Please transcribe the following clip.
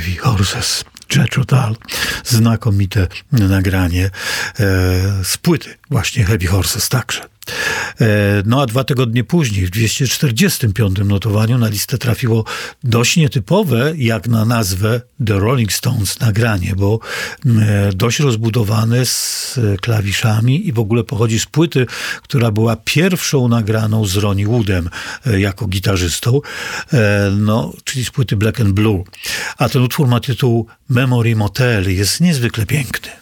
Heavy Horses, Jethro Tull. Znakomite nagranie z płyty właśnie Heavy Horses także. No a 2 tygodnie później, w 245 notowaniu na listę trafiło dość nietypowe, jak na nazwę The Rolling Stones nagranie, bo dość rozbudowane z klawiszami i w ogóle pochodzi z płyty, która była pierwszą nagraną z Ronnie Woodem jako gitarzystą, no, czyli z płyty Black and Blue. A ten utwór ma tytuł Memory Motel, jest niezwykle piękny.